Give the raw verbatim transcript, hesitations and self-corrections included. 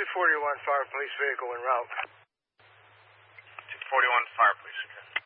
forty-one Fire Police vehicle en route. two forty-one Fire Police, okay.